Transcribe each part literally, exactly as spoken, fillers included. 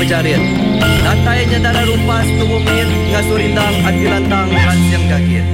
bejarit. Natainya darah rumpas tumumit ngasurindang at ilantang ransyang gagit.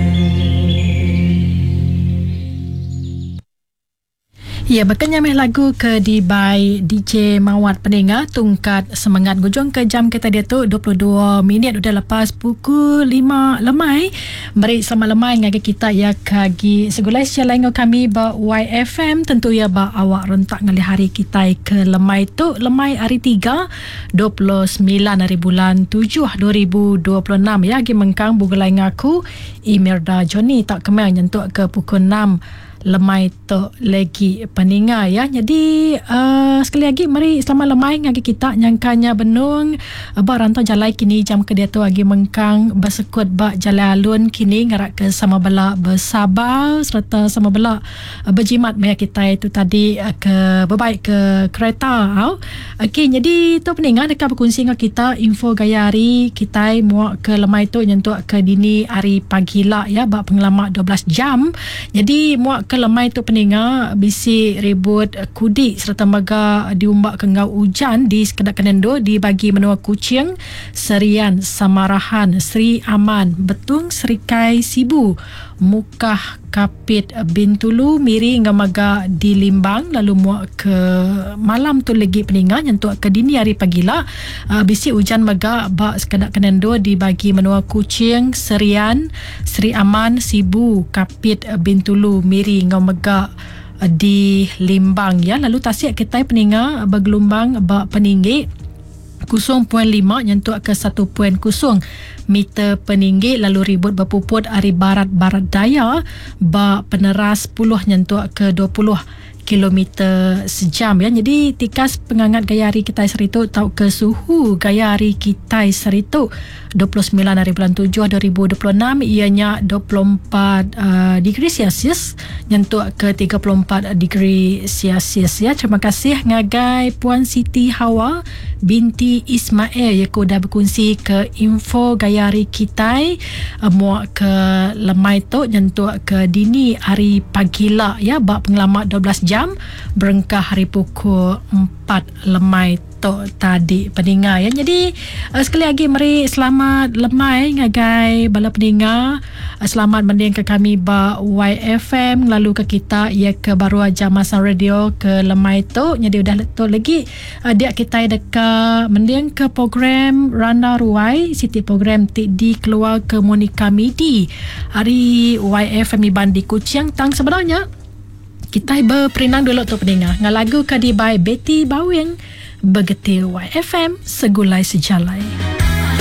Ya, berkenyamih lagu ke di by D J Mawat pendengar tungkat semangat gujung ke jam kita dia tu dua puluh dua minit udah lepas pukul lima lemai. Mari selamat lemai ngagai kita ya kagi segulai secara lain kami ba Y F M tentu ya ba awak rentak ngali hari kita ke lemai tu lemai hari tiga dua puluh sembilan hari bulan tujuh dua ribu dua puluh enam ya gi mengkang bugulai ngaku Imelda Johnny tak kemai nyentuk ke pukul enam lemai tu lagi peninga ya. Jadi uh, sekali lagi mari selamat lemai ngagi kita nyangkanya benung uh, ba rantau jalai kini jam ke dia tu lagi mengkang bersekut ba jalai alun kini ngarak ke sama bela bersabar serta sama bela uh, berjimat maya kita itu tadi uh, ke berbaik ke kereta au. Okey, jadi tu peninga dekat berkongsi dengan kita info gaya hari kita muak ke lemai tu nyentuk ke dini hari pagi lah ya ba pengalaman dua belas jam. Jadi muak ke lemai tu peninga bisi ribut kudi serta maga diumbak ke ngau hujan di sekedak kenendo di bagi menua Kuching Serian Samarahan Sri Aman Betung Serikai Sibu Mukah Kapit Bintulu Miri ngamaga di Limbang lalu muak ke malam tu lagi peninga nyentuk ke dini hari pagila uh, bisi hujan maga ba sekedak kenendo di bagi menua Kuching Serian Sri Aman Sibu Kapit Bintulu Miri ngau mega di Limbang ya. Lalu tasik kita peninga bergelombang ba peninggi kosong perpuluhan lima nyentuk ke satu perpuluhan kosong meter peninggi. Lalu ribut berpuput hari barat-barat daya ba peneras sepuluh nyentuk ke dua puluh kilometer sejam ya. Jadi tikas pengangat gaya hari kita seritu tau ke suhu gaya hari kita seritu dua puluh sembilan hari bulan tujuh dua ribu dua puluh enam ianya dua puluh empat uh, degree Celsius nyentuk ke tiga puluh empat degree Celsius ya. Terima kasih ngagai Puan Siti Hawa binti Ismail ya ko dah berkongsi ke info gaya hari kita uh, muak ke lemai tu nyentuk ke dini hari pagila ya ba pengalaman dua belas jam berengkah hari pukul empat lemai tu tadi pendengar ya. Jadi uh, sekali lagi mari selamat lemai ngagai bala pendengar uh, selamat mending ke kami ba Y F M lalu ke kita ya ke baru aja masa radio ke lemai tu. Jadi udah tu lagi uh, dia kita dekat mending ke program Rana Ruai Siti program ti di keluar ke Monica Midi hari Y F M Iban di Kuching tang sebenarnya kita berperinang dulu tu pendengar dengan lagu kadi by Betty Bawing Begetir Y F M Segulai Sejalai.